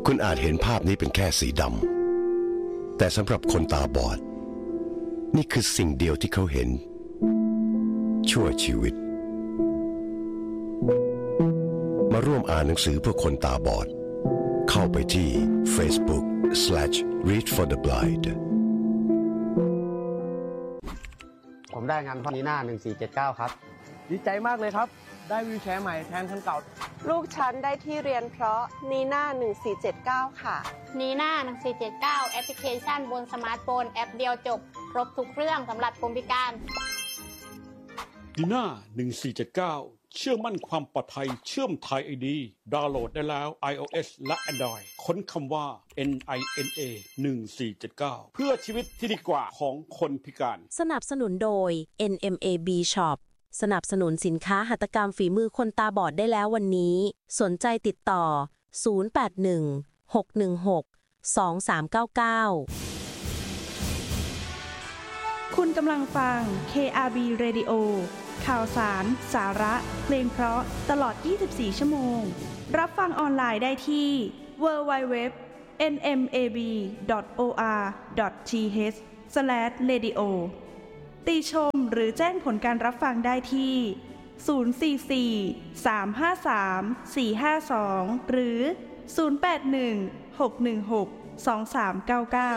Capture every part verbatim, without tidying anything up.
คุณอาจเห็นภาพนี้เป็นแค่สีดำแต่สำหรับคนตาบอดนี่คือสิ่งเดียวที่เขาเห็นชั่วชีวิตมาร่วมอ่านหนังสือเพื่อคนตาบอดเข้าไปที่ Facebook slash read for the blind ผมได้งานพอนีน่าหนึ่งสี่เจ็ดเก้าครับดีใจมากเลยครับได้วีลแชร์ใหม่แทนคันเก่าลูกฉันได้ที่เรียนเพราะนีน่าหนึ่งสี่เจ็ดเก้าค่ะนีน่าหนึ่งสี่เจ็ดเก้าแอปพลิเคชันบนสมาร์ทโฟนแอปเดียวจบครบทุกเรื่องสำหรับคนพิการนีน่าหนึ่งสี่เจ็ดเก้าเชื่อมั่นความปลอดภัยเชื่อมไทย ไอ ดี ดาวน์โหลดได้แล้ว iOS และ Android ค้นคำว่า เอ็น ไอ เอ็น เอ หนึ่งสี่เจ็ดเก้า เพื่อชีวิตที่ดีกว่าของคนพิการสนับสนุนโดย เอ็น เอ็ม เอ บี Shop สนับสนุนสินค้าหัตถกรรมฝีมือคนตาบอดได้แล้ววันนี้สนใจติดต่อศูนย์ แปด หนึ่ง หก หนึ่ง หก สอง สาม เก้า เก้าคุณกำลังฟัง เค อาร์ บี Radio ข่าวสาร สาระเพลงเพราะตลอดยี่สิบสี่ชั่วโมงรับฟังออนไลน์ได้ที่ ดับเบิลยู ดับเบิลยู ดับเบิลยู ดอท เอ็น เอ็ม เอ บี ดอท โอ อาร์ ดอท ที เอช สแลช เรดิโอ ติชมหรือแจ้งผลการรับฟังได้ที่ ศูนย์ สี่ สี่ สาม ห้า สาม สี่ ห้า สอง หรือ ศูนย์ แปด หนึ่ง หก หนึ่ง หก สอง สาม เก้า เก้า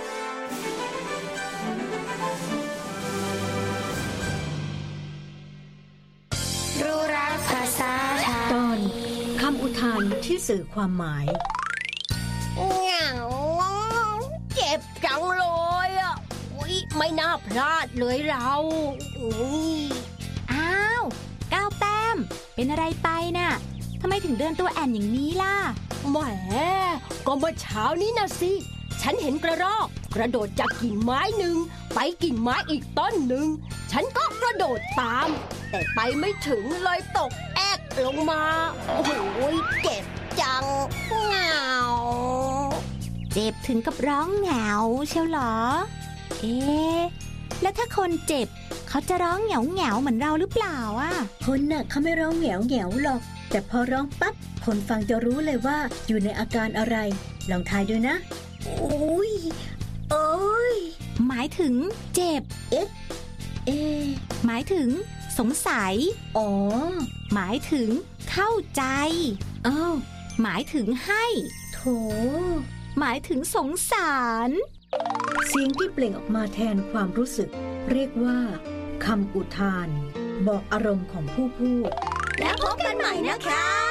รู้รักภาษาไทยตอนคำอุทานที่สื่อความหมายเหงาเจ็บจังเลยอ่ะอุ๊ยไม่น่าพลาดเลยเราอ้าวก้าวแต้มเป็นอะไรไปน่ะทำไมถึงเดินตัวแอนอย่างนี้ล่ะแหมก็เมื่อเช้านี้นะสิฉันเห็นกระรอกกระโดดจากกิ่งไม้หนึ่งไปกิ่งไม้อีกต้นหนึ่งฉันก็กระโดดตามแต่ไปไม่ถึงเลยตกแอกลงมาโอ้โหเจ็บจังเหงาเจ็บถึงกับร้องเหงาเชียวเหรอเอ๊ะแล้วถ้าคนเจ็บเขาจะร้องเหงาเหงาเหมือนเราหรือเปล่าอ่ะคนน่ะเขาไม่ร้องเหงาเหงาหรอกแต่พอร้องปั๊บคนฟังจะรู้เลยว่าอยู่ในอาการอะไรลองทายดูนะโอ้ยเอ้ยหมายถึงเจ็บเอ๊ะเอ๊ะหมายถึงสงสัยอ๋อหมายถึงเข้าใจอ้าวหมายถึงให้โถหมายถึงสงสารเสียงที่เปล่งออกมาแทนความรู้สึกเรียกว่าคำอุทานบอกอารมณ์ของผู้พูดแล้วพบกันใหม่นะคะ